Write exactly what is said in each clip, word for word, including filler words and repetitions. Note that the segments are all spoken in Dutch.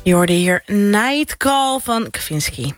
Je hoorde hier Night Call van Kavinsky.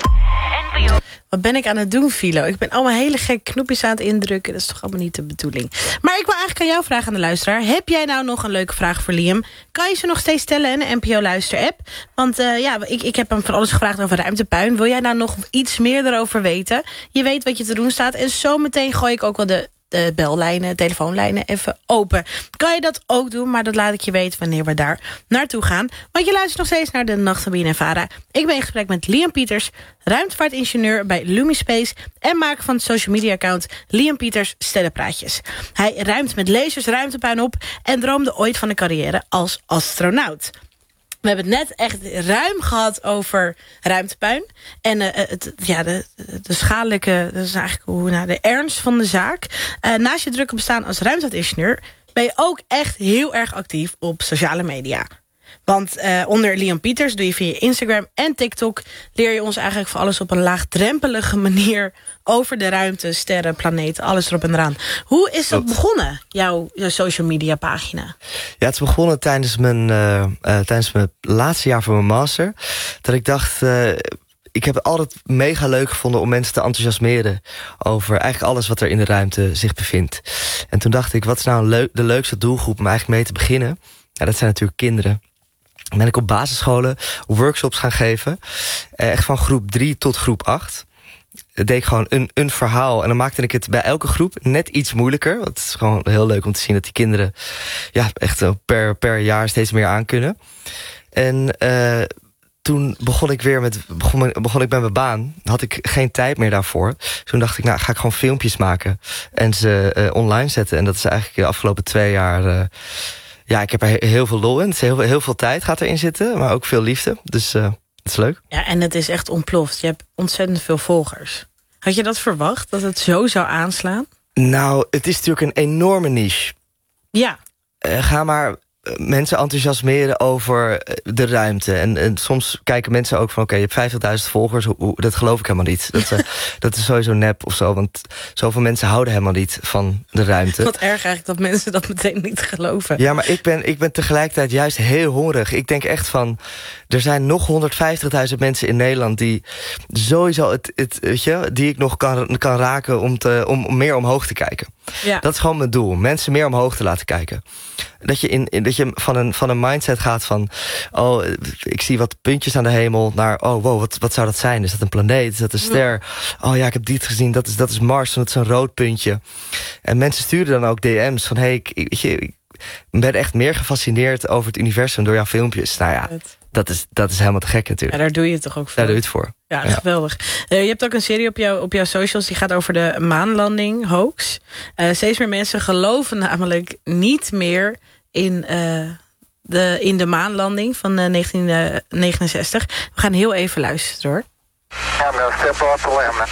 Wat ben ik aan het doen, Philo? Ik ben allemaal hele gekke knopjes aan het indrukken. Dat is toch allemaal niet de bedoeling. Maar ik wil eigenlijk aan jou vragen aan de luisteraar. Heb jij nou nog een leuke vraag voor Liam? Kan je ze nog steeds stellen in de N P O-luister-app? Want uh, ja, ik, ik heb hem van alles gevraagd over ruimtepuin. Wil jij nou nog iets meer erover weten? Je weet wat je te doen staat. En zometeen gooi ik ook wel de... de bellijnen, telefoonlijnen even open. Kan je dat ook doen, maar dat laat ik je weten wanneer we daar naartoe gaan. Want je luistert nog steeds naar de Nacht van B N N Vara. Ik ben in gesprek met Liam Pieters, ruimtevaartingenieur bij Lumispace en maker van het social media account Liam Pieters Sterrenpraatjes. Hij ruimt met lasers ruimtepuin op en droomde ooit van een carrière als astronaut. We hebben het net echt ruim gehad over ruimtepuin. En uh, het, ja, de, de schadelijke, dat is eigenlijk hoe, nou, de ernst van de zaak. Uh, naast je drukke bestaan als ruimtevaartingenieur ben je ook echt heel erg actief op sociale media. Want uh, onder Liam Pieters doe je via Instagram en TikTok... leer je ons eigenlijk voor alles op een laagdrempelige manier... over de ruimte, sterren, planeten, alles erop en eraan. Hoe is dat begonnen, jouw, jouw social media pagina? Ja, het is begonnen tijdens mijn, uh, uh, tijdens mijn laatste jaar van mijn master. Dat ik dacht... Uh, Ik heb het altijd mega leuk gevonden om mensen te enthousiasmeren... over eigenlijk alles wat er in de ruimte zich bevindt. En toen dacht ik, wat is nou leuk, de leukste doelgroep om eigenlijk mee te beginnen? Ja, dat zijn natuurlijk kinderen. Dan ben ik op basisscholen workshops gaan geven. Echt van groep drie tot groep acht. Dat deed ik gewoon een, een verhaal. En dan maakte ik het bij elke groep net iets moeilijker. Want het is gewoon heel leuk om te zien dat die kinderen... ja, echt per, per jaar steeds meer aankunnen. En... Uh, Toen begon ik weer met begon, begon ik bij mijn baan. Had ik geen tijd meer daarvoor. Toen dacht ik, nou ga ik gewoon filmpjes maken. En ze uh, online zetten. En dat is eigenlijk de afgelopen twee jaar... Uh, ja, ik heb er heel veel lol in. Heel, heel veel tijd gaat erin zitten. Maar ook veel liefde. Dus uh, het is leuk. Ja, en het is echt ontploft. Je hebt ontzettend veel volgers. Had je dat verwacht? Dat het zo zou aanslaan? Nou, het is natuurlijk een enorme niche. Ja. Uh, ga maar... mensen enthousiasmeren over de ruimte. En, en soms kijken mensen ook van... oké, okay, je hebt vijftigduizend volgers, hoe, hoe, dat geloof ik helemaal niet. Dat, uh, dat is sowieso nep of zo. Want zoveel mensen houden helemaal niet van de ruimte. Wat erg eigenlijk dat mensen dat meteen niet geloven. Ja, maar ik ben, ik ben tegelijkertijd juist heel hongerig. Ik denk echt van... er zijn nog honderdvijftigduizend mensen in Nederland... die sowieso het, het weet je, die ik nog kan, kan raken om, te, om, om meer omhoog te kijken. Ja. Dat is gewoon mijn doel. Mensen meer omhoog te laten kijken. Dat je, in, in, dat je van, een, van een mindset gaat van... oh, ik zie wat puntjes aan de hemel... naar, oh, wow, wat, wat zou dat zijn? Is dat een planeet? Is dat een ster? Oh ja, ik heb dit gezien. Dat is, dat is Mars, dat is een rood puntje. En mensen sturen dan ook D M's van... hey, ik, ik, ik ben echt meer gefascineerd over het universum... door jouw filmpjes. Nou ja, dat is, dat is helemaal te gek natuurlijk. Ja, daar doe je het toch ook voor? Daar doe je het voor. Ja, ja. Geweldig. Uh, je hebt ook een serie op, jou, op jouw socials... die gaat over de maanlanding, hoax. Uh, steeds meer mensen geloven namelijk niet meer... in, uh, de, in de maanlanding van uh, negentien negenenzestig. We gaan heel even luisteren, hoor. I'm going to step off the limb.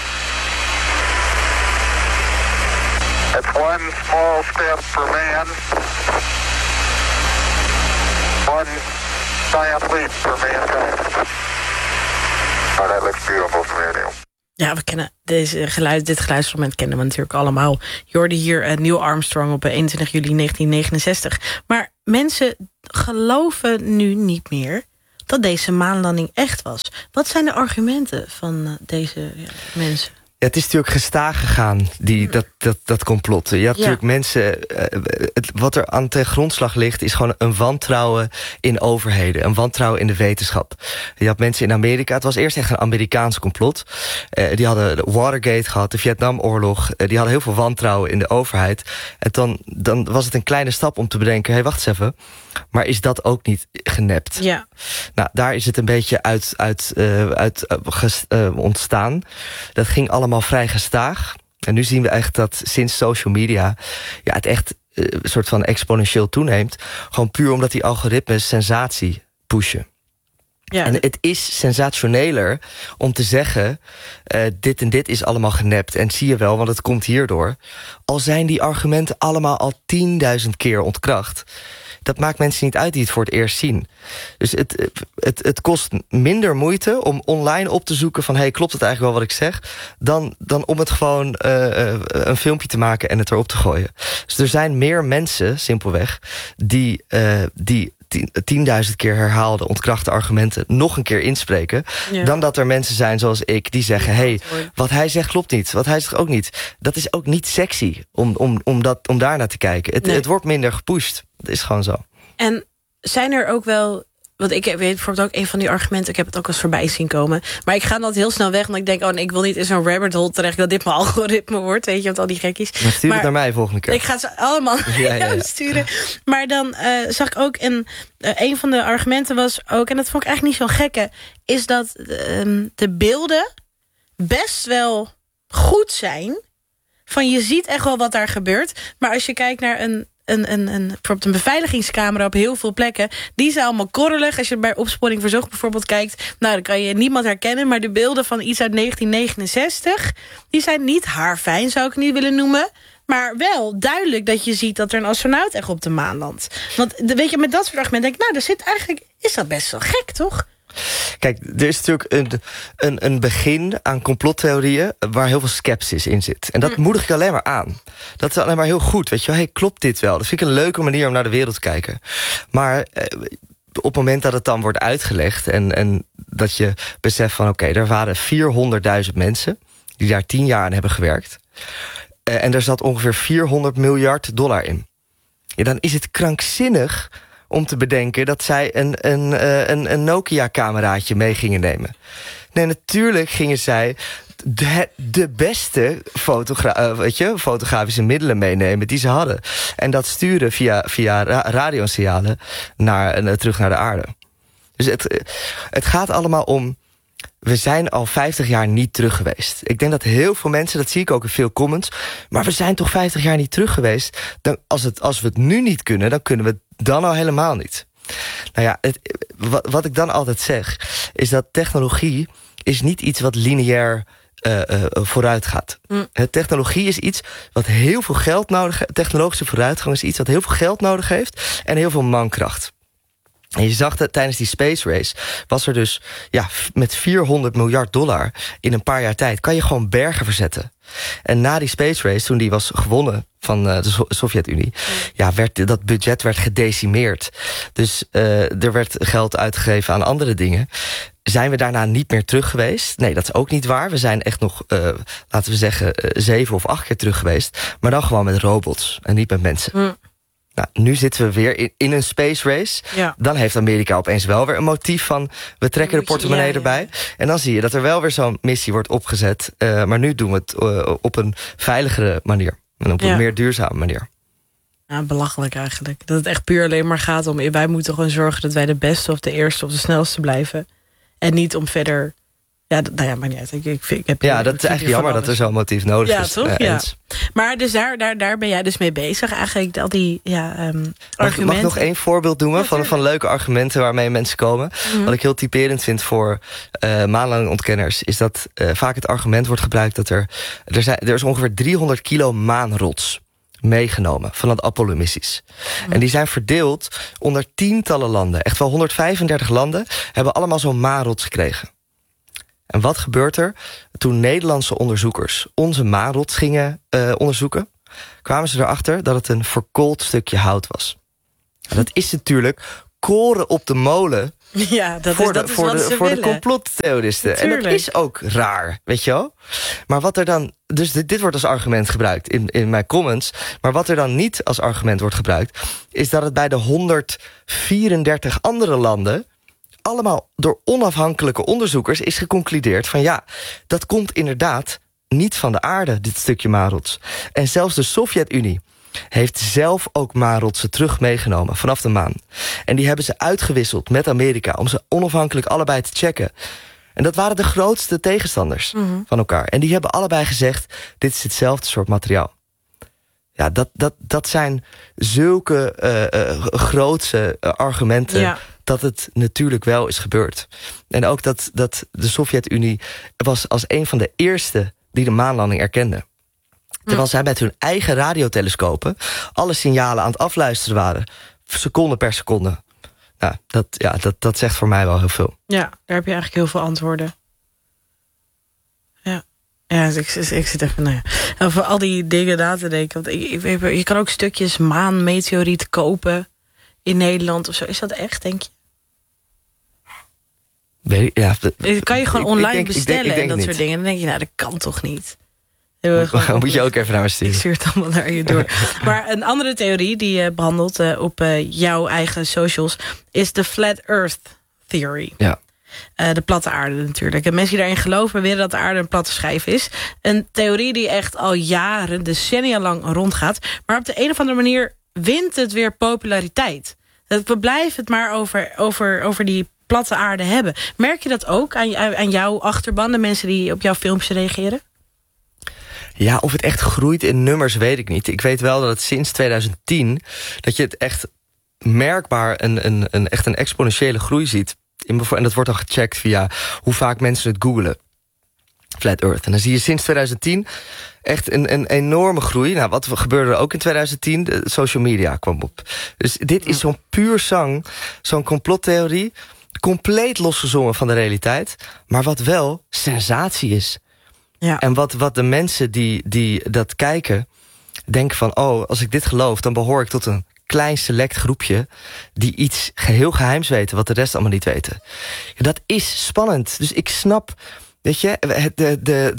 It's one small step for man. One giant leap for mankind. Oh, that looks beautiful from radio. Ja, we kennen deze geluid, dit geluidsfragment kennen we natuurlijk allemaal. Je hoorde hier uh, Neil Armstrong op eenentwintig juli negentien negenenzestig. Maar mensen geloven nu niet meer dat deze maanlanding echt was. Wat zijn de argumenten van uh, deze ja, mensen? Ja, het is natuurlijk gestaag gegaan, die, dat, dat, dat complot. Je had ja. natuurlijk mensen... Uh, het, wat er aan ten grondslag ligt... is gewoon een wantrouwen in overheden. Een wantrouwen in de wetenschap. Je had mensen in Amerika... Het was eerst echt een Amerikaans complot. Uh, die hadden de Watergate gehad, de Vietnamoorlog. Uh, die hadden heel veel wantrouwen in de overheid. En dan, dan was het een kleine stap om te bedenken... hé, hey, wacht eens even. Maar is dat ook niet genept? Ja. Nou, daar is het een beetje uit, uit, uh, uit uh, gest, uh, ontstaan. Dat ging allemaal vrij gestaag. En nu zien we echt dat sinds social media... ja, het echt uh, een soort van exponentieel toeneemt. Gewoon puur omdat die algoritmes sensatie pushen. Ja, en het is sensationeler om te zeggen... Uh, dit en dit is allemaal genept. En zie je wel, want het komt hierdoor. Al zijn die argumenten allemaal al tienduizend keer ontkracht... dat maakt mensen niet uit die het voor het eerst zien. Dus het, het, het kost minder moeite om online op te zoeken... van, hey, klopt het eigenlijk wel wat ik zeg... dan, dan om het gewoon uh, een filmpje te maken en het erop te gooien. Dus er zijn meer mensen, simpelweg... die, uh, die tien, tienduizend keer herhaalde ontkrachte argumenten nog een keer inspreken, ja. dan dat er mensen zijn zoals ik die zeggen, hé, hey, wat hij zegt klopt niet, wat hij zegt ook niet. Dat is ook niet sexy om, om, om, dat, om daarnaar te kijken. Het, nee. het wordt minder gepusht. Dat is gewoon zo. En zijn er ook wel... Want ik weet bijvoorbeeld ook een van die argumenten... ik heb het ook eens voorbij zien komen. Maar ik ga dan heel snel weg. Want ik denk, oh nee, ik wil niet in zo'n rabbit hole terecht... dat dit mijn algoritme wordt, weet je, met al die gekkies. Maar stuur maar, het naar mij volgende keer. Ik ga ze allemaal ja, ja, ja. sturen. Maar dan uh, zag ik ook... En, uh, een van de argumenten was ook... en dat vond ik eigenlijk niet zo gekke... is dat uh, de beelden best wel goed zijn... van je ziet echt wel wat daar gebeurt. Maar als je kijkt naar een... Een, een, een, bijvoorbeeld een beveiligingscamera op heel veel plekken. Die zijn allemaal korrelig. Als je bij Opsporing Verzocht bijvoorbeeld kijkt... nou, dan kan je niemand herkennen. Maar de beelden van iets uit negentien negenenzestig... die zijn niet haarfijn, zou ik niet willen noemen. Maar wel duidelijk dat je ziet dat er een astronaut echt op de maan landt. Want weet je, met dat soort argumenten denk ik... nou, er zit eigenlijk, is dat best wel gek, toch? Kijk, er is natuurlijk een, een, een begin aan complottheorieën... waar heel veel sceptisch in zit. En dat mm. moedig ik alleen maar aan. Dat is alleen maar heel goed. Weet je wel, hey, klopt dit wel? Dat vind ik een leuke manier om naar de wereld te kijken. Maar eh, op het moment dat het dan wordt uitgelegd... en, en dat je beseft van... oké, okay, er waren vierhonderdduizend mensen... die daar tien jaar aan hebben gewerkt... Eh, en er zat ongeveer vierhonderd miljard dollar in. Ja, dan is het krankzinnig... om te bedenken dat zij een, een, een, een Nokia-cameraatje mee gingen nemen. Nee, natuurlijk gingen zij de, de beste fotogra- uh, weet je, fotografische middelen meenemen die ze hadden. En dat sturen via, via ra- radiosignalen naar, uh, terug naar de aarde. Dus het, het gaat allemaal om... we zijn al vijftig jaar niet terug geweest. Ik denk dat heel veel mensen, dat zie ik ook in veel comments... maar we zijn toch vijftig jaar niet terug geweest? Dan, als, het, als we het nu niet kunnen, dan kunnen we het dan al helemaal niet. Nou ja, het, wat, wat ik dan altijd zeg... is dat technologie is niet iets wat lineair uh, uh, vooruit gaat. Mm. Technologie is iets wat heel veel geld nodig heeft. Technologische vooruitgang is iets wat heel veel geld nodig heeft... en heel veel mankracht. En je zag dat tijdens die space race was er dus ja, met vierhonderd miljard dollar in een paar jaar tijd... kan je gewoon bergen verzetten. En na die space race, toen die was gewonnen van uh, de so- Sovjet-Unie... ja, werd, dat budget werd gedecimeerd. Dus uh, er werd geld uitgegeven aan andere dingen. Zijn we daarna niet meer terug geweest? Nee, dat is ook niet waar. We zijn echt nog, uh, laten we zeggen, uh, zeven of acht keer terug geweest. Maar dan gewoon met robots en niet met mensen. Mm. Nou, nu zitten we weer in, in een space race. Ja. Dan heeft Amerika opeens wel weer een motief van... we trekken de portemonnee ja, ja, ja. erbij. En dan zie je dat er wel weer zo'n missie wordt opgezet. Uh, maar nu doen we het uh, op een veiligere manier. En op een ja. meer duurzame manier. Ja, belachelijk eigenlijk. Dat het echt puur alleen maar gaat om... wij moeten gewoon zorgen dat wij de beste of de eerste of de snelste blijven. En niet om verder... Ja, dat, nou ja, maar niet uit. Ik, ik, ik heb ja, dat is eigenlijk jammer dat er zo'n motief nodig ja, is. Toch? Uh, ja, toch? Maar dus daar, daar, daar ben jij dus mee bezig. Eigenlijk al die ja, um, mag, argumenten. Mag ik nog één voorbeeld noemen van, van leuke argumenten waarmee mensen komen? Mm-hmm. Wat ik heel typerend vind voor uh, maanlandingontkenners... is dat uh, vaak het argument wordt gebruikt dat er... Er, zijn, er is ongeveer driehonderd kilo maanrots meegenomen van de Apollo-missies. Mm. En die zijn verdeeld onder tientallen landen. Echt wel honderdvijfendertig landen hebben allemaal zo'n maanrots gekregen. En wat gebeurt er? Toen Nederlandse onderzoekers onze maanrots gingen uh, onderzoeken... kwamen ze erachter dat het een verkoold stukje hout was. En dat is natuurlijk koren op de molen... Ja, dat voor is, de, dat is voor wat de, ze voor willen. de complottheoristen. En dat is ook raar, weet je wel? Maar wat er dan... Dus dit, dit wordt als argument gebruikt in, in mijn comments. Maar wat er dan niet als argument wordt gebruikt... is dat het bij de honderdvierendertig andere landen... allemaal door onafhankelijke onderzoekers is geconcludeerd van ja, dat komt inderdaad niet van de aarde, dit stukje maanrots. En zelfs de Sovjet-Unie heeft zelf ook maanrotsen terug meegenomen vanaf de maan. En die hebben ze uitgewisseld met Amerika om ze onafhankelijk allebei te checken. En dat waren de grootste tegenstanders mm-hmm. van elkaar. En die hebben allebei gezegd, dit is hetzelfde soort materiaal. Ja, dat, dat, dat zijn zulke uh, uh, grootse uh, argumenten... Ja. dat het natuurlijk wel is gebeurd. En ook dat, dat de Sovjet-Unie was als een van de eerste... die de maanlanding erkende. Terwijl mm. zij met hun eigen radiotelescopen... alle signalen aan het afluisteren waren. Seconde per seconde. Nou, dat, ja, dat, dat zegt voor mij wel heel veel. Ja, daar heb je eigenlijk heel veel antwoorden. Ja. Ja, ik, ik, ik zit even, nou ja, over al die dingen na te denken. Want ik, ik, je kan ook stukjes maanmeteoriet kopen. in Nederland of zo. Is dat echt, denk je? Nee, ja, dat kan je gewoon ik, online ik denk, bestellen ik denk, ik denk en dat niet. soort dingen. Dan denk je, nou, dat kan toch niet? Dan moet je ook even naar me sturen. Ik stuur het allemaal naar je door. Maar een andere theorie die je behandelt uh, op uh, jouw eigen socials is de Flat Earth Theory. Ja. Uh, de platte aarde natuurlijk. En mensen die daarin geloven beweren dat de aarde een platte schijf is. Een theorie die echt al jaren, decennia lang rondgaat. Maar op de een of andere manier wint het weer populariteit. We blijven het maar over, over, over die platte aarde hebben. Merk je dat ook aan, aan jouw achterban, de mensen die op jouw filmpjes reageren? Ja, of het echt groeit in nummers, weet ik niet. Ik weet wel dat het sinds twintig tien... dat je het echt merkbaar een, een, een, echt een exponentiële groei ziet. In, en dat wordt dan gecheckt via hoe vaak mensen het googelen. Flat Earth. En dan zie je sinds twintig tien echt een, een enorme groei. Nou, wat gebeurde er ook in twintig tien? De social media kwam op. Dus dit is zo'n puur zang, zo'n complottheorie, compleet losgezongen van de realiteit, maar wat wel sensatie is. Ja. En wat, wat de mensen die, die dat kijken denken van, oh, als ik dit geloof, dan behoor ik tot een klein select groepje die iets geheel geheims weten, wat de rest allemaal niet weten. Ja, dat is spannend. Dus ik snap, weet je, de, de, de,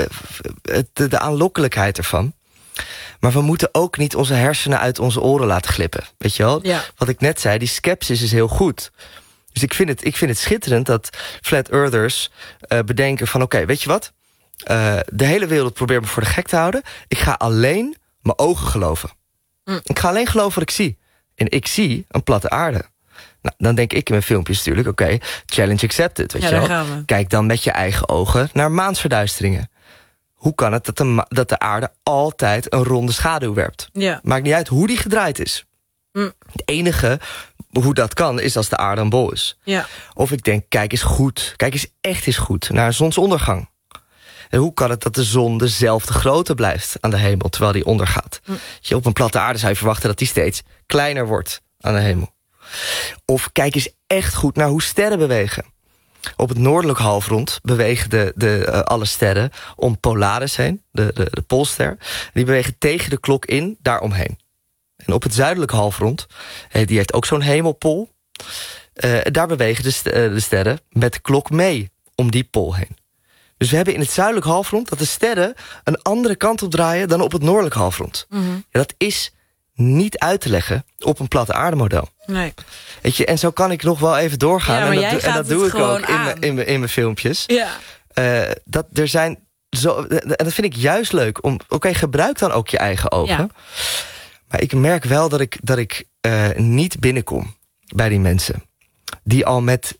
de, de, de aanlokkelijkheid ervan. Maar we moeten ook niet onze hersenen uit onze oren laten glippen. Weet je wel? Ja. Wat ik net zei, die scepsis is heel goed. Dus ik vind het, ik vind het schitterend dat Flat Earthers uh, bedenken van, oké, okay, weet je wat? Uh, de hele wereld probeert me voor de gek te houden. Ik ga alleen mijn ogen geloven. Mm. Ik ga alleen geloven wat ik zie. En ik zie een platte aarde. Nou, dan denk ik in mijn filmpjes natuurlijk, oké, okay, challenge accepted. Weet ja, je wel? Gaan we. Kijk dan met je eigen ogen naar maansverduisteringen. Hoe kan het dat de, dat de aarde altijd een ronde schaduw werpt? Ja. Maakt niet uit hoe die gedraaid is. Mm. Het enige hoe dat kan is als de aarde een bol is. Ja. Of ik denk, kijk eens goed, kijk eens echt eens goed naar een zonsondergang. En hoe kan het dat de zon dezelfde grootte blijft aan de hemel terwijl die ondergaat? Mm. Je, op een platte aarde zou je verwachten dat die steeds kleiner wordt aan de hemel. Of kijk eens echt goed naar hoe sterren bewegen. Op het noordelijk halfrond bewegen de, de, uh, alle sterren om Polaris heen, de, de, de Poolster. Die bewegen tegen de klok in, daaromheen. En op het zuidelijk halfrond, die heeft ook zo'n hemelpool. Uh, daar bewegen de, st- uh, de sterren met de klok mee om die pool heen. Dus we hebben in het zuidelijk halfrond dat de sterren een andere kant op draaien dan op het noordelijk halfrond. Mm-hmm. Ja, dat is niet uit te leggen op een platte aardemodel. Nee. Weet je, en zo kan ik nog wel even doorgaan. Ja, maar en jij dat, gaat en dat het doe ik gewoon ook in aan. mijn, in mijn, in mijn filmpjes. Ja. Uh, dat er zijn zo, en dat vind ik juist leuk. Om, Oké, okay, gebruik dan ook je eigen ogen. Ja. Maar ik merk wel dat ik, dat ik uh, niet binnenkom bij die mensen die al met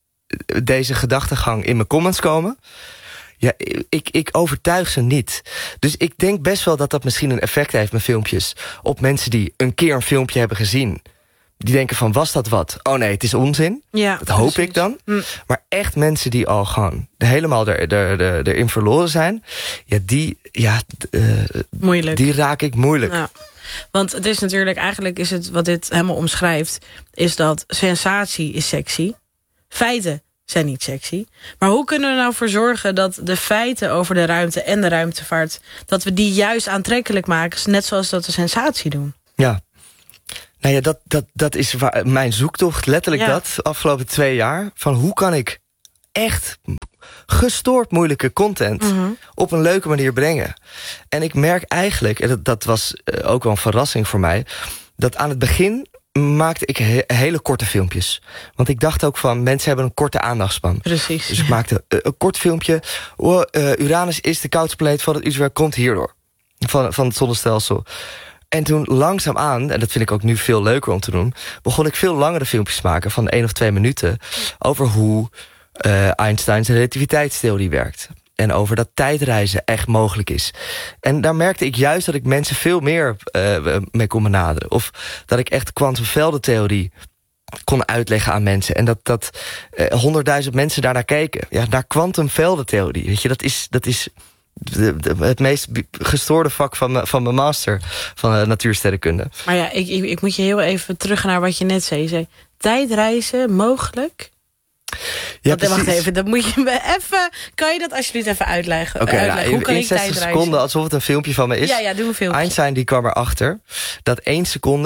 deze gedachtegang in mijn comments komen. Ja, ik, ik overtuig ze niet. Dus ik denk best wel dat dat misschien een effect heeft met filmpjes op mensen die een keer een filmpje hebben gezien. Die denken van, was dat wat? Oh nee, het is onzin. Ja, dat hoop ik dan. Mm. Maar echt mensen die al gewoon helemaal er, er, er, erin verloren zijn, ja, die, ja, uh, moeilijk. Die raak ik moeilijk. Ja. Want het is natuurlijk, eigenlijk is het wat dit helemaal omschrijft, is dat sensatie is sexy. Feiten zijn niet sexy. Maar hoe kunnen we nou voor zorgen dat de feiten over de ruimte en de ruimtevaart, dat we die juist aantrekkelijk maken, net zoals dat de sensatie doen? Ja. Nou ja, dat, dat, dat is waar, mijn zoektocht, letterlijk ja. dat, afgelopen twee jaar. Van hoe kan ik echt gestoord moeilijke content mm-hmm. op een leuke manier brengen. En ik merk eigenlijk, en dat, dat was uh, ook wel een verrassing voor mij, dat aan het begin maakte ik he- hele korte filmpjes. Want ik dacht ook van, mensen hebben een korte aandachtspan. Precies. Dus ik maakte uh, een kort filmpje. Oh, uh, Uranus is de koudste planeet van het universum, komt hierdoor. Van, van het zonnestelsel. En toen langzaamaan, en dat vind ik ook nu veel leuker om te doen, begon ik veel langere filmpjes te maken van één of twee minuten over hoe uh, Einsteins relativiteitstheorie werkt. En over dat tijdreizen echt mogelijk is. En daar merkte ik juist dat ik mensen veel meer uh, mee kon benaderen. Of dat ik echt kwantumveldentheorie kon uitleggen aan mensen. En dat dat honderdduizend uh, mensen daarnaar keken. Ja, naar kwantumveldentheorie. Weet je, dat is, dat is de, de, het meest gestoorde vak van, van mijn master van uh, natuursterrenkunde. Maar ja, ik, ik, ik moet je heel even terug naar wat je net zei. Je zei, tijdreizen mogelijk? Ja, Want, wacht even, dan moet je me even. Kan je dat alsjeblieft even uitleggen? Oké, okay, nou, Hoe kan in ik zestig seconden, alsof het een filmpje van me is. Ja, ja, doe een filmpje. Einstein die kwam erachter dat één seconde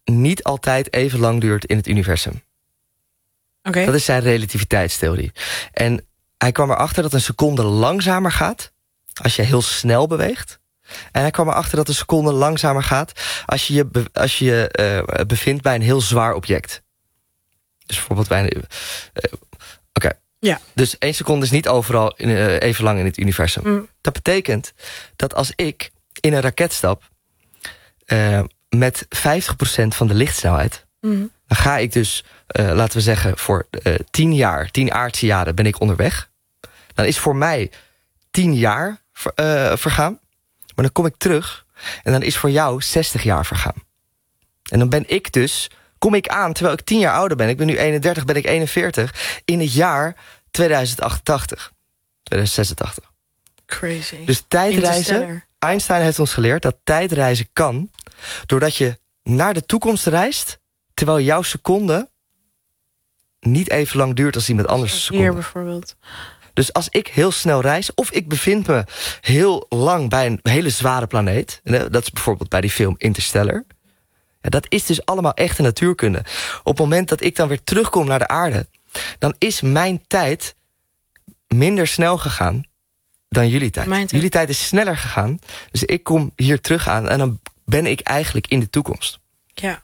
niet altijd even lang duurt in het universum. Okay. Dat is zijn relativiteitstheorie. En hij kwam erachter dat een seconde langzamer gaat als je heel snel beweegt. En hij kwam erachter dat een seconde langzamer gaat als je je, be- als je, je uh, bevindt bij een heel zwaar object. Dus bijvoorbeeld bij een... Uh, Oké. Okay. Ja. Dus één seconde is niet overal in, uh, even lang in het universum. Mm. Dat betekent dat als ik in een raket stap Uh, met vijftig procent van de lichtsnelheid, mm. dan ga ik dus, uh, laten we zeggen, voor uh, tien jaar, tien aardse jaren ben ik onderweg. Dan is voor mij tien jaar ver, uh, vergaan. Maar dan kom ik terug en dan is voor jou zestig jaar vergaan. En dan ben ik dus, kom ik aan terwijl ik tien jaar ouder ben. Ik ben nu eenendertig, ben ik eenenveertig. In het jaar tweeduizend achtentachtig. tweeduizend zesentachtig. Crazy. Dus tijdreizen. Einstein heeft ons geleerd dat tijdreizen kan doordat je naar de toekomst reist, terwijl jouw seconde niet even lang duurt als iemand anders seconde. Hier bijvoorbeeld. Dus als ik heel snel reis, of ik bevind me heel lang bij een hele zware planeet, dat is bijvoorbeeld bij die film Interstellar. Ja, dat is dus allemaal echte natuurkunde. Op het moment dat ik dan weer terugkom naar de aarde, dan is mijn tijd minder snel gegaan dan jullie tijd. tijd. Jullie tijd is sneller gegaan. Dus ik kom hier terug aan en dan ben ik eigenlijk in de toekomst. Ja.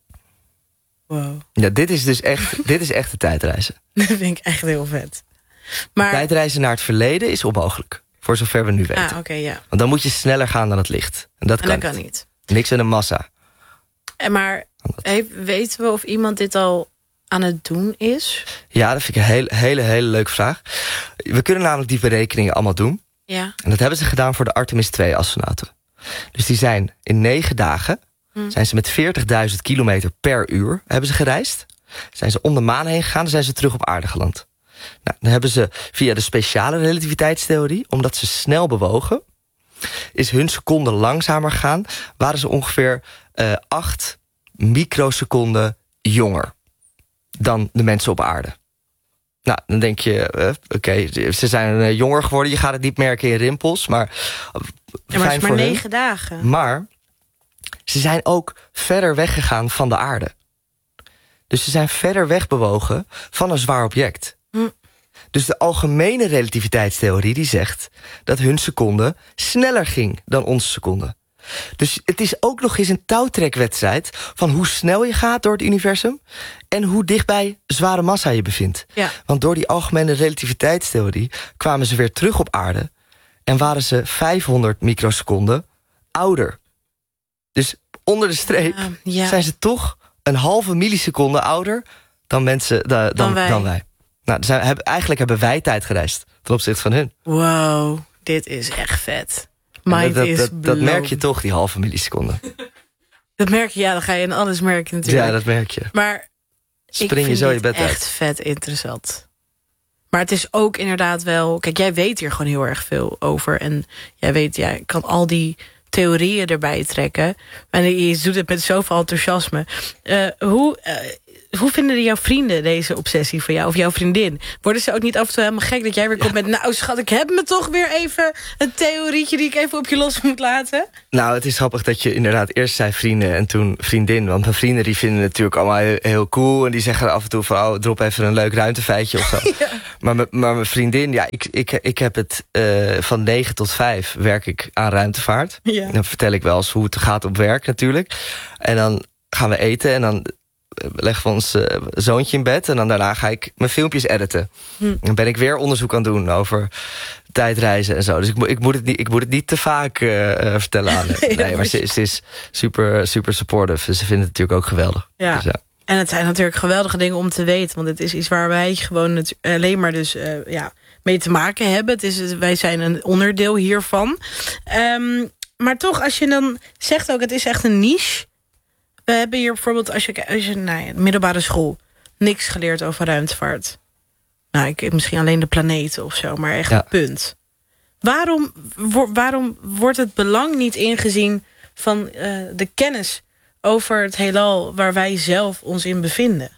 Wow. Ja, dit is dus echt, dit is echt de tijdreizen. Dat vind ik echt heel vet. Maar tijdreizen naar het verleden is onmogelijk. Voor zover we nu weten. Ah, oké, okay, ja. Want dan moet je sneller gaan dan het licht. En dat, en kan, dat niet. kan niet. Niks in een massa. En maar heeft, weten we of iemand dit al aan het doen is? Ja, dat vind ik een hele, hele, hele leuke vraag. We kunnen namelijk die berekeningen allemaal doen. Ja. En dat hebben ze gedaan voor de Artemis twee astronauten. Dus die zijn in negen dagen, hmm. zijn ze met veertigduizend kilometer per uur hebben ze gereisd. Zijn ze om de maan heen gegaan en zijn ze terug op aarde geland. Nou, dan hebben ze via de speciale relativiteitstheorie, omdat ze snel bewogen, is hun seconde langzamer gegaan, waren ze ongeveer uh, acht microseconden jonger dan de mensen op aarde. Nou, dan denk je, uh, oké, okay, ze zijn uh, jonger geworden, je gaat het niet merken in rimpels, maar uh, ja, maar het is maar negen hun. dagen. Maar ze zijn ook verder weggegaan van de aarde. Dus ze zijn verder wegbewogen van een zwaar object. Hm. Dus de algemene relativiteitstheorie die zegt dat hun seconde sneller ging dan onze seconde. Dus het is ook nog eens een touwtrekwedstrijd van hoe snel je gaat door het universum en hoe dichtbij zware massa je bevindt. Ja. Want door die algemene relativiteitstheorie kwamen ze weer terug op aarde en waren ze vijfhonderd microseconden ouder. Dus onder de streep ja, ja. zijn ze toch een halve milliseconde ouder dan mensen da, dan, dan wij. Dan wij. Nou, dus hebben, eigenlijk hebben wij tijd gereisd ten opzichte van hun. Wow, dit is echt vet. Mind dat, is dat, dat merk je toch, die halve milliseconde. Dat merk je, ja, dan ga je in alles merken natuurlijk. Ja, dat merk je. Maar spring ik vind je zo je bed echt uit. vet interessant. Maar het is ook inderdaad wel, kijk, jij weet hier gewoon heel erg veel over en jij weet, jij kan al die theorieën erbij trekken. En je doet het met zoveel enthousiasme. Uh, hoe, uh, hoe vinden jouw vrienden deze obsessie van jou? Of jouw vriendin? Worden ze ook niet af en toe helemaal gek dat jij weer komt met, nou schat, ik heb me toch weer even een theorietje die ik even op je los moet laten? Nou, het is grappig dat je inderdaad eerst zei vrienden en toen vriendin. Want mijn vrienden die vinden het natuurlijk allemaal heel, heel cool. En die zeggen af en toe van, oh, drop even een leuk ruimtefeitje of zo. Ja. Maar, me, maar mijn vriendin, ja, ik, ik, ik heb het uh, van negen tot vijf werk ik aan ruimtevaart. Ja. Dan vertel ik wel eens hoe het gaat op werk natuurlijk. En dan gaan we eten en dan leggen we ons uh, zoontje in bed. En dan daarna ga ik mijn filmpjes editen. Hm. Dan ben ik weer onderzoek aan het doen over tijdreizen en zo. Dus ik, ik, moet, het niet, ik moet het niet te vaak uh, uh, vertellen aan haar. Nee, nee, maar ze, ze is super, super supportive. Dus ze vindt het natuurlijk ook geweldig. Ja. Dus, ja. En het zijn natuurlijk geweldige dingen om te weten. Want het is iets waar wij gewoon het, alleen maar dus, uh, ja, mee te maken hebben. Het is, wij zijn een onderdeel hiervan. Um, maar toch, als je dan zegt ook, het is echt een niche. We hebben hier bijvoorbeeld, als je, als je nou ja, middelbare school, niks geleerd over ruimtevaart. Nou, ik misschien alleen de planeten of zo, maar echt ja. een punt. Waarom, wo, waarom wordt het belang niet ingezien van uh, de kennis over het heelal waar wij zelf ons in bevinden?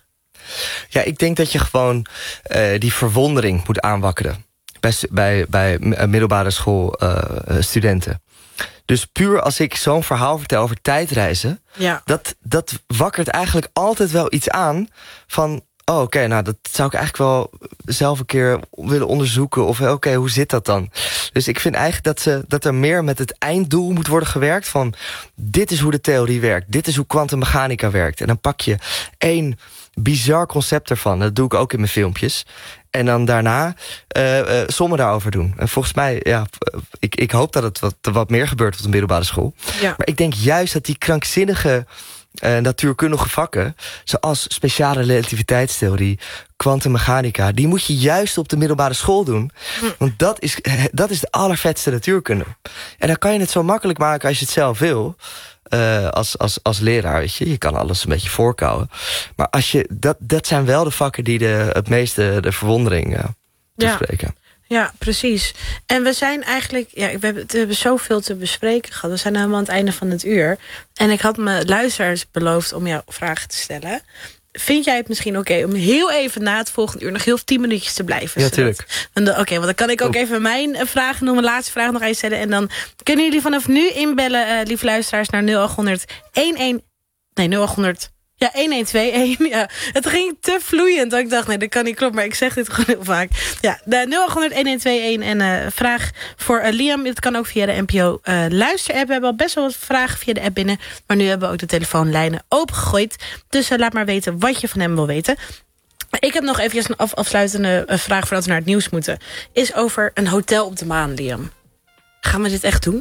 Ja, ik denk dat je gewoon uh, die verwondering moet aanwakkeren bij, bij, bij middelbare school uh, studenten. Dus puur als ik zo'n verhaal vertel over tijdreizen... Ja. Dat, dat wakkert eigenlijk altijd wel iets aan van... oh, oké, okay, nou, dat zou ik eigenlijk wel zelf een keer willen onderzoeken. Of oké, okay, hoe zit dat dan? Dus ik vind eigenlijk dat, ze, dat er meer met het einddoel moet worden gewerkt... van dit is hoe de theorie werkt. Dit is hoe kwantummechanica werkt. En dan pak je één bizar concept ervan. Dat doe ik ook in mijn filmpjes. En dan daarna uh, uh, sommen daarover doen. En volgens mij, ja, ik, ik hoop dat het wat, wat meer gebeurt op de middelbare school. Ja. Maar ik denk juist dat die krankzinnige uh, natuurkundige vakken... zoals speciale relativiteitstheorie, kwantummechanica... die moet je juist op de middelbare school doen. Hm. Want dat is, dat is de allervetste natuurkunde. En dan kan je het zo makkelijk maken als je het zelf wil... Uh, als, als, als leraar, weet je. Je kan alles een beetje voorkouwen. Maar als je, dat, dat zijn wel de vakken die de, het meeste de verwondering uh, toespreken. Ja. ja, precies. En we zijn eigenlijk... Ja, we, hebben, we hebben zoveel te bespreken gehad. We zijn helemaal aan het einde van het uur. En ik had mijn luisteraars beloofd om jou vragen te stellen. Vind jij het misschien oké okay om heel even na het volgende uur... nog heel tien minuutjes te blijven? Ja, tuurlijk. Oké, okay, want dan kan ik ook oh. even mijn vragen noemen... mijn laatste vraag nog eens stellen. En dan kunnen jullie vanaf nu inbellen, uh, lieve luisteraars... naar nul acht honderd elf... Nee, nul acht honderd... Ja, een een twee een. Ja. Het ging te vloeiend. Dat ik dacht, nee, dat kan niet kloppen. Maar ik zeg dit gewoon heel vaak. Ja, de nul acht honderd elf een twee een. En uh, vraag voor uh, Liam. Het kan ook via de N P O uh, luisterapp. We hebben al best wel wat vragen via de app binnen. Maar nu hebben we ook de telefoonlijnen opengegooid. Dus uh, laat maar weten wat je van hem wil weten. Ik heb nog even een af, afsluitende uh, vraag voordat we naar het nieuws moeten. Is over een hotel op de maan, Liam. Gaan we dit echt doen?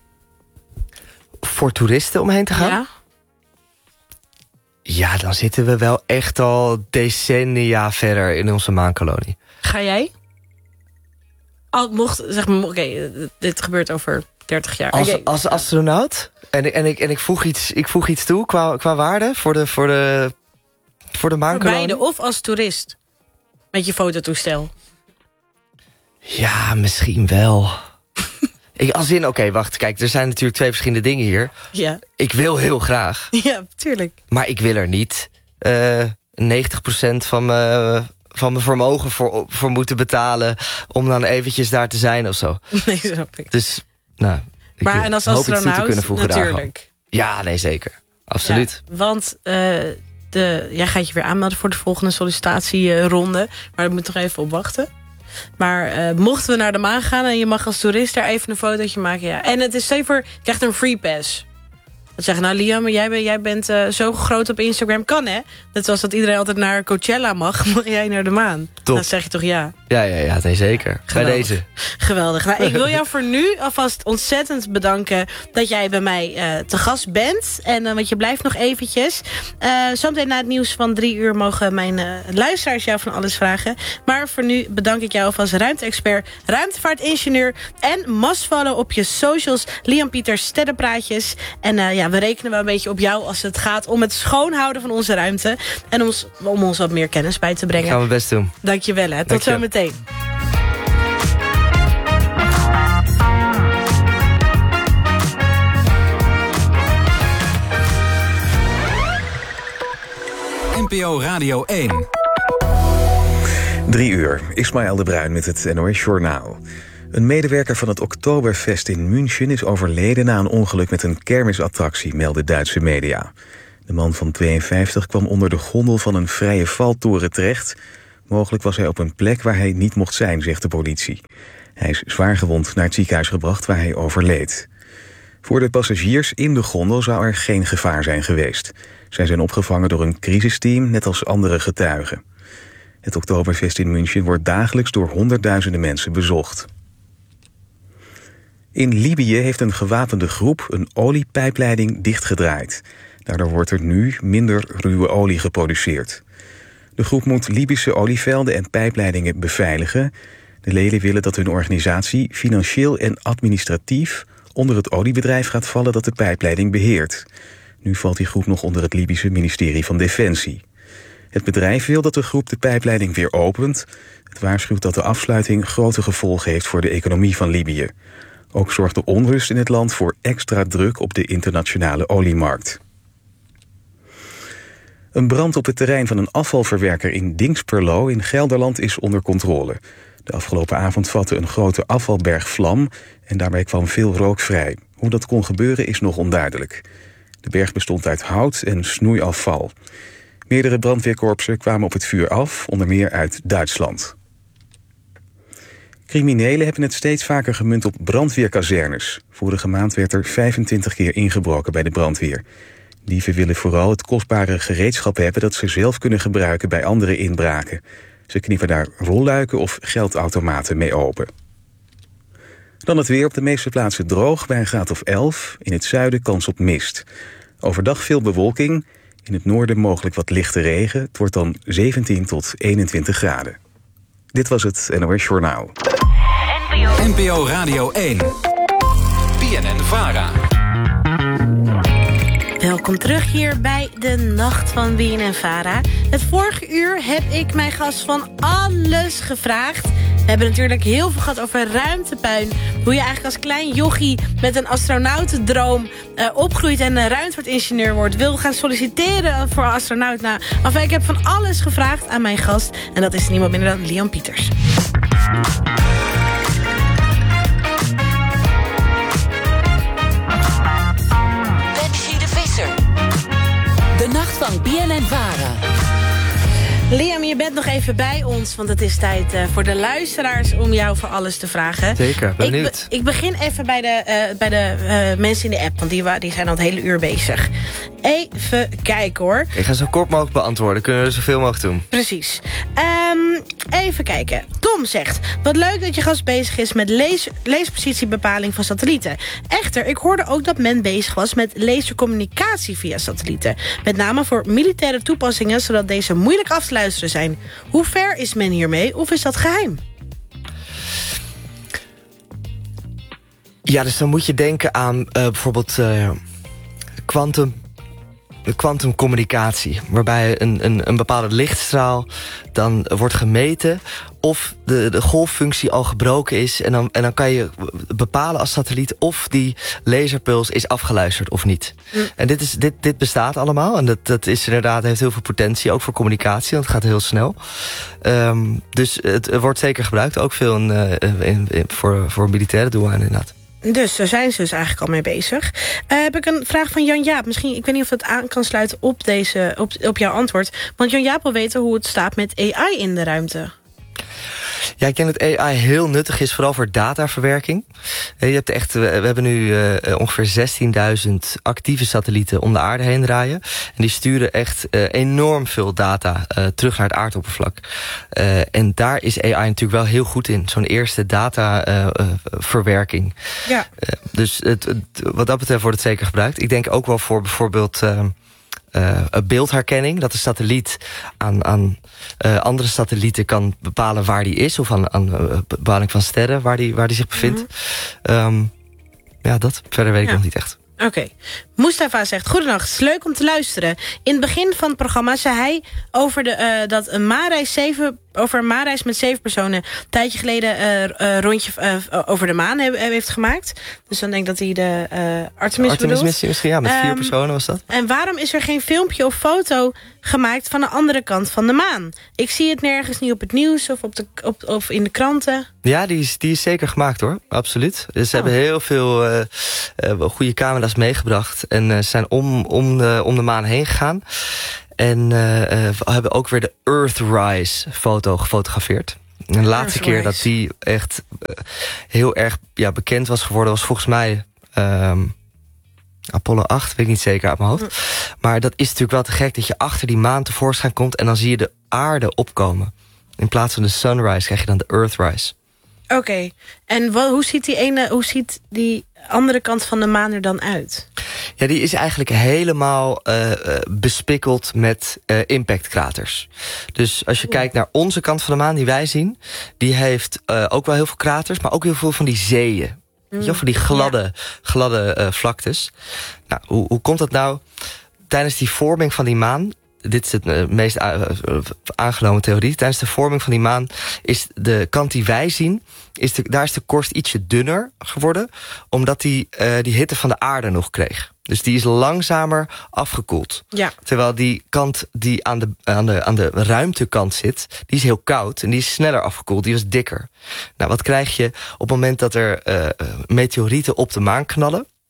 Voor toeristen om heen te gaan? Ja. Ja, dan zitten we wel echt al decennia verder in onze maankolonie. Ga jij? Al mocht, zeg maar, oké, okay, dit gebeurt over dertig jaar. Als, okay. als astronaut? En, en, ik, en ik, voeg iets, ik voeg iets toe qua, qua waarde voor de, voor de, voor de maankolonie? Voor beide, of als toerist. Met je fototoestel. Ja, misschien wel. Ik, als in, oké, okay, wacht, kijk, er zijn natuurlijk twee verschillende dingen hier. Ja. Ik wil heel graag. Ja, tuurlijk. Maar ik wil er niet uh, negentig procent van mijn, van mijn vermogen voor, voor moeten betalen... om dan eventjes daar te zijn of zo. Nee, snap ik. Dus, nou, ik maar en als hoop iets toe te astronaut, kunnen voegen natuurlijk. Daar ja, nee, zeker. Absoluut. Ja, want uh, de, jij gaat je weer aanmelden voor de volgende sollicitatieronde. Maar daar moet toch even op wachten. Maar uh, mochten we naar de maan gaan en je mag als toerist daar even een fotootje maken. Ja. En het is zeker, je krijgt een free pass. Dat zeggen, nou Liam, jij, ben, jij bent uh, zo groot op Instagram. Kan hè? Net zoals dat iedereen altijd naar Coachella mag, mag jij naar de maan. Top. Dan zeg je toch ja? Ja, ja, ja, nee, zeker. Geweldig. Bij deze. Geweldig. Nou, ik wil jou voor nu alvast ontzettend bedanken dat jij bij mij uh, te gast bent. En uh, want je blijft nog eventjes. Uh, zometeen na het nieuws van drie uur mogen mijn uh, luisteraars jou van alles vragen. Maar voor nu bedank ik jou als ruimte-expert, ruimtevaartingenieur en must-follow op je socials. Liam Pieters, Sterrenpraatjes. En uh, ja, we rekenen wel een beetje op jou als het gaat om het schoonhouden van onze ruimte. En om, om ons wat meer kennis bij te brengen. Ik ga mijn best doen. Dank je wel, hè. Tot zometeen. N P O Radio één. Drie uur. Ismaël de Bruin met het N O S Journaal. Een medewerker van het Oktoberfest in München is overleden na een ongeluk met een kermisattractie, melden Duitse media. De man van tweeënvijftig kwam onder de gondel van een vrije valtoren terecht. Mogelijk was hij op een plek waar hij niet mocht zijn, zegt de politie. Hij is zwaargewond naar het ziekenhuis gebracht waar hij overleed. Voor de passagiers in de gondel zou er geen gevaar zijn geweest. Zij zijn opgevangen door een crisisteam, net als andere getuigen. Het Oktoberfest in München wordt dagelijks door honderdduizenden mensen bezocht. In Libië heeft een gewapende groep een oliepijpleiding dichtgedraaid. Daardoor wordt er nu minder ruwe olie geproduceerd. De groep moet Libische olievelden en pijpleidingen beveiligen. De leden willen dat hun organisatie financieel en administratief onder het oliebedrijf gaat vallen dat de pijpleiding beheert. Nu valt die groep nog onder het Libische ministerie van Defensie. Het bedrijf wil dat de groep de pijpleiding weer opent. Het waarschuwt dat de afsluiting grote gevolgen heeft voor de economie van Libië. Ook zorgt de onrust in het land voor extra druk op de internationale oliemarkt. Een brand op het terrein van een afvalverwerker in Dingsperlo in Gelderland is onder controle. De afgelopen avond vatte een grote afvalberg vlam en daarbij kwam veel rook vrij. Hoe dat kon gebeuren is nog onduidelijk. De berg bestond uit hout en snoeiafval. Meerdere brandweerkorpsen kwamen op het vuur af, onder meer uit Duitsland. Criminelen hebben het steeds vaker gemunt op brandweerkazernes. Vorige maand werd er vijfentwintig keer ingebroken bij de brandweer. Dieven willen vooral het kostbare gereedschap hebben dat ze zelf kunnen gebruiken bij andere inbraken. Ze knippen daar rolluiken of geldautomaten mee open. Dan het weer, op de meeste plaatsen droog bij een graad of elf. In het zuiden kans op mist. Overdag veel bewolking. In het noorden mogelijk wat lichte regen. Het wordt dan zeventien tot eenentwintig graden. Dit was het N O S Journaal. N P O Radio één. B N N-Vara. Welkom terug hier bij de Nacht van B N N-Vara. Het vorige uur heb ik mijn gast van alles gevraagd. We hebben natuurlijk heel veel gehad over ruimtepuin. Hoe je eigenlijk als klein jochie met een astronautendroom uh, opgroeit en een ruimtevaartingenieur wordt. Wil gaan solliciteren voor astronaut. Nou, enfin, ik heb van alles gevraagd aan mijn gast. En dat is niemand minder dan Lian Pieters. De Nacht van B N N-Vara. Liam, je bent nog even bij ons, want het is tijd uh, voor de luisteraars om jou voor alles te vragen. Zeker, benieuwd. Ik, be ik begin even bij de, uh, bij de uh, mensen in de app, want die, die zijn al het hele uur bezig. Even kijken hoor. Ik ga zo kort mogelijk beantwoorden, kunnen we er zoveel mogelijk doen. Precies. Um, even kijken. Tom zegt, wat leuk dat je gast bezig is met lees leespositiebepaling van satellieten. Echter, ik hoorde ook dat men bezig was met lasercommunicatie via satellieten. Met name voor militaire toepassingen, zodat deze moeilijk af te luisteren zijn. Hoe ver is men hiermee, of is dat geheim? Ja, dus dan moet je denken aan uh, bijvoorbeeld kwantum... Uh, de kwantumcommunicatie, waarbij een, een, een bepaalde lichtstraal dan wordt gemeten of de, de golffunctie al gebroken is. En dan, en dan kan je bepalen als satelliet of die laserpuls is afgeluisterd of niet. Mm. En dit, is, dit, dit bestaat allemaal. En dat, dat is inderdaad, heeft heel veel potentie, ook voor communicatie, want het gaat heel snel. Um, dus het, het wordt zeker gebruikt, ook veel in, uh, in, in, voor, voor militaire doeleinden inderdaad. Dus daar zijn ze dus eigenlijk al mee bezig. Uh, heb ik een vraag van Jan-Jaap. Misschien, ik weet niet of dat aan kan sluiten op, deze, op, op jouw antwoord. Want Jan-Jaap wil weten hoe het staat met A I in de ruimte. Ja, ik denk dat A I heel nuttig is, vooral voor dataverwerking. Je hebt echt, we hebben nu uh, ongeveer zestienduizend actieve satellieten om de aarde heen draaien. En die sturen echt uh, enorm veel data uh, terug naar het aardoppervlak. Uh, en daar is A I natuurlijk wel heel goed in. Zo'n eerste dataverwerking. Uh, ja. Uh, dus het, het, wat dat betreft wordt het zeker gebruikt. Ik denk ook wel voor bijvoorbeeld Uh, Uh, beeldherkenning, dat de satelliet aan, aan uh, andere satellieten kan bepalen waar die is, of aan, aan uh, bepaling van sterren waar die, waar die zich bevindt. Mm-hmm. um, ja, dat. Verder weet ik ja. nog niet echt. Oké. Okay. Mustafa zegt, goedenacht, het is leuk om te luisteren. In het begin van het programma zei hij over de, uh, dat een maanreis zeven, over een maanreis met zeven personen een tijdje geleden een uh, uh, rondje uh, over de maan he, heeft gemaakt. Dus dan denk ik dat hij de uh, Artemis, Artemis missie misschien, ja, met vier um, personen was dat. En waarom is er geen filmpje of foto gemaakt van de andere kant van de maan? Ik zie het nergens, niet op het nieuws of, op de, op, of in de kranten. Ja, die is, die is zeker gemaakt hoor, absoluut. Dus ze oh. hebben heel veel uh, uh, goede camera's meegebracht en uh, zijn om, om, de, om de maan heen gegaan. En uh, uh, we hebben ook weer de Earthrise foto gefotografeerd. En de laatste keer dat die echt uh, heel erg ja, bekend was geworden was volgens mij Um, Apollo acht, weet ik niet zeker uit mijn hoofd. Mm. Maar dat is natuurlijk wel te gek dat je achter die maan tevoorschijn komt en dan zie je de aarde opkomen. In plaats van de sunrise krijg je dan de Earthrise. Oké, okay. En wat, hoe ziet die ene, hoe ziet die andere kant van de maan er dan uit? Ja, die is eigenlijk helemaal uh, bespikkeld met uh, impactkraters. Dus als je Oeh. kijkt naar onze kant van de maan die wij zien, die heeft uh, ook wel heel veel kraters, maar ook heel veel van die zeeën. Mm. Weet je, van die gladde, ja. gladde uh, vlaktes. Nou, hoe, hoe komt dat nou? Tijdens die vorming van die maan, dit is het uh, meest uh, aangenomen theorie, tijdens de vorming van die maan is de kant die wij zien, is de, daar is de korst ietsje dunner geworden, omdat die uh, die hitte van de aarde nog kreeg. Dus die is langzamer afgekoeld. Ja. Terwijl die kant die aan de, aan, de, aan de ruimtekant zit, die is heel koud en die is sneller afgekoeld, die was dikker. Nou, wat krijg je op het moment dat er uh, meteorieten op de maan knallen?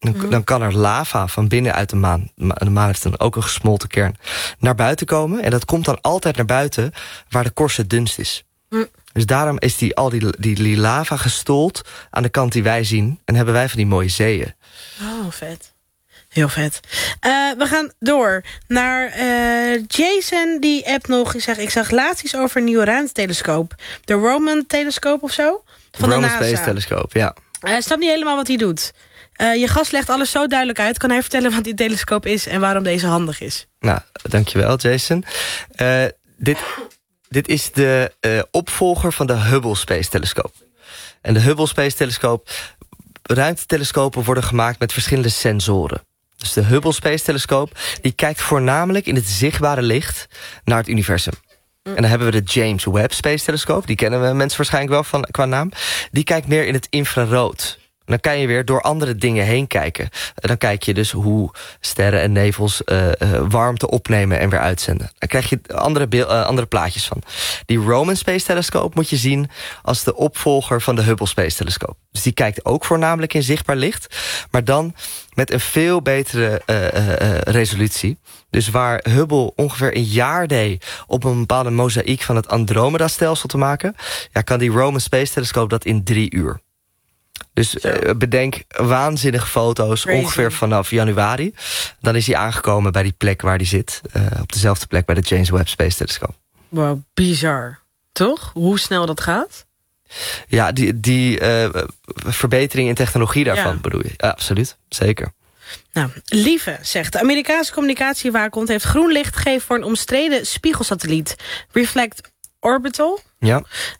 Dan, Mm-hmm. dan kan er lava van binnenuit de maan... de maan heeft dan ook een gesmolten kern... naar buiten komen. En dat komt dan altijd naar buiten... waar de korse dunst is. Mm. Dus daarom is die, al die, die, die lava gestold... aan de kant die wij zien. En hebben wij van die mooie zeeën. Oh, vet. Heel vet. Uh, we gaan door naar uh, Jason. Die app nog. Ik, zeg, ik zag laatst iets over een nieuwe ruimtetelescoop. De Roman-telescoop of zo? Van Roman de NASA. Space Telescope, ja. Hij uh, snapt niet helemaal wat hij doet. Uh, je gast legt alles zo duidelijk uit. Kan hij vertellen wat die telescoop is en waarom deze handig is? Nou, dankjewel Jason. Uh, dit, dit is de uh, opvolger van de Hubble Space Telescope. En de Hubble Space Telescope... ruimtetelescopen worden gemaakt met verschillende sensoren. Dus de Hubble Space Telescope... die kijkt voornamelijk in het zichtbare licht naar het universum. En dan hebben we de James Webb Space Telescope. Die kennen we mensen waarschijnlijk wel van, qua naam. Die kijkt meer in het infrarood. En dan kan je weer door andere dingen heen kijken. En dan kijk je dus hoe sterren en nevels uh, uh, warmte opnemen en weer uitzenden. Dan krijg je andere, beel, uh, andere plaatjes van. Die Roman Space Telescope moet je zien als de opvolger van de Hubble Space Telescope. Dus die kijkt ook voornamelijk in zichtbaar licht. Maar dan met een veel betere uh, uh, uh, resolutie. Dus waar Hubble ongeveer een jaar deed op een bepaalde mozaïek van het Andromeda-stelsel te maken, ja, kan die Roman Space Telescope dat in drie uur. Dus uh, bedenk waanzinnige foto's, Crazy. Ongeveer vanaf januari. Dan is hij aangekomen bij die plek waar hij zit. Uh, op dezelfde plek bij de James Webb Space Telescope. Wow, bizar. Toch? Hoe snel dat gaat? Ja, die, die uh, verbetering in technologie daarvan Ja. bedoel je? Ja, absoluut, zeker. Nou, Lieve zegt... de Amerikaanse communicatiewaakhond heeft groen licht gegeven voor een omstreden spiegelsatelliet. Reflect Orbital. Ja.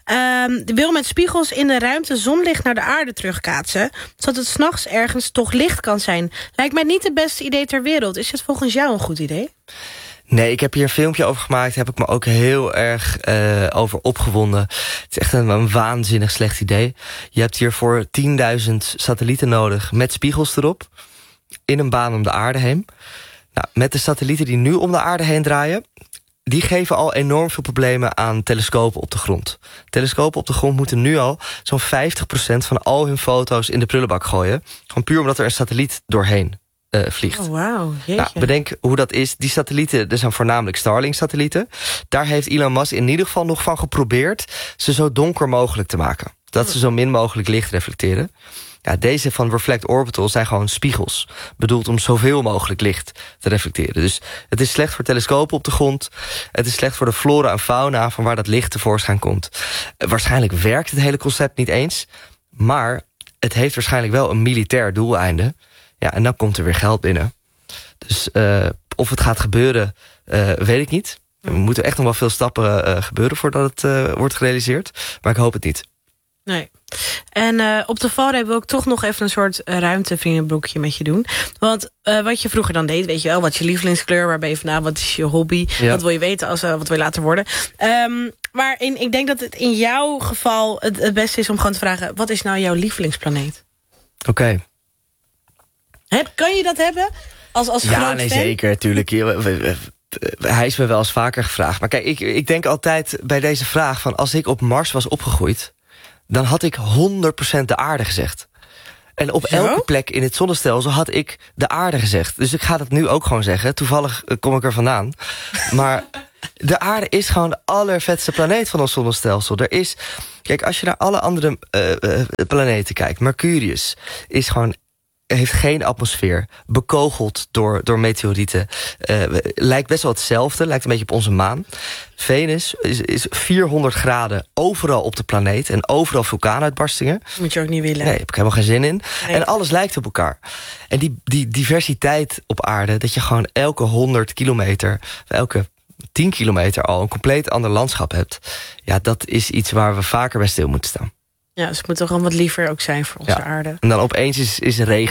Um, die wil met spiegels in de ruimte zonlicht naar de aarde terugkaatsen, zodat het 's nachts ergens toch licht kan zijn. Lijkt mij niet het beste idee ter wereld. Is het volgens jou een goed idee? Nee, ik heb hier een filmpje over gemaakt. Heb ik me ook heel erg uh, over opgewonden. Het is echt een, een waanzinnig slecht idee. Je hebt hiervoor tienduizend satellieten nodig met spiegels erop. In een baan om de aarde heen. Nou, met de satellieten die nu om de aarde heen draaien, die geven al enorm veel problemen aan telescopen op de grond. Telescopen op de grond moeten nu al zo'n vijftig procent van al hun foto's in de prullenbak gooien. Gewoon puur omdat er een satelliet doorheen uh, vliegt. Oh, wauw. Jeetje. Nou, bedenk hoe dat is. Die satellieten, er zijn voornamelijk Starlink-satellieten. Daar heeft Elon Musk in ieder geval nog van geprobeerd ze zo donker mogelijk te maken. Dat ze zo min mogelijk licht reflecteren. Ja, deze van Reflect Orbital zijn gewoon spiegels. Bedoeld om zoveel mogelijk licht te reflecteren. Dus het is slecht voor telescopen op de grond. Het is slecht voor de flora en fauna van waar dat licht tevoorschijn komt. Uh, waarschijnlijk werkt het hele concept niet eens. Maar het heeft waarschijnlijk wel een militair doeleinde. Ja, en dan komt er weer geld binnen. Dus uh, of het gaat gebeuren, uh, weet ik niet. Er moeten echt nog wel veel stappen uh, gebeuren voordat het uh, wordt gerealiseerd. Maar ik hoop het niet. Nee. En uh, op de valreep wil ik toch nog even een soort uh, ruimtevriendenbroekje met je doen. Want uh, wat je vroeger dan deed, weet je wel, wat is je lievelingskleur, waar ben je vandaan, wat is je hobby, ja. Wat wil je weten, als, uh, wat wil je later worden. Um, maar in, ik denk dat het in jouw geval het, het beste is om gewoon te vragen, wat is nou jouw lievelingsplaneet? Oké. Okay. Kan je dat hebben? Als, als ja, groot nee, fan? zeker, natuurlijk. Hij is me wel eens vaker gevraagd. Maar kijk, ik, ik denk altijd bij deze vraag van, als ik op Mars was opgegroeid, dan had ik honderd procent de aarde gezegd. En op Zo? elke plek in het zonnestelsel had ik de aarde gezegd. Dus ik ga dat nu ook gewoon zeggen. Toevallig kom ik er vandaan. Maar de aarde is gewoon de allervetste planeet van ons zonnestelsel. Er is, kijk, als je naar alle andere uh, uh, planeten kijkt, Mercurius is gewoon, heeft geen atmosfeer, bekogeld door, door meteorieten. Uh, lijkt best wel hetzelfde, lijkt een beetje op onze maan. Venus is, is vierhonderd graden overal op de planeet en overal vulkaanuitbarstingen. Moet je ook niet willen. Nee, daar heb ik helemaal geen zin in. Nee. En alles lijkt op elkaar. En die, die diversiteit op aarde, dat je gewoon elke honderd kilometer, elke tien kilometer al een compleet ander landschap hebt. Ja, dat is iets waar we vaker bij stil moeten staan. Ja, dus het moet toch gewoon wat liever ook zijn voor onze Ja. aarde. En dan opeens is, is regen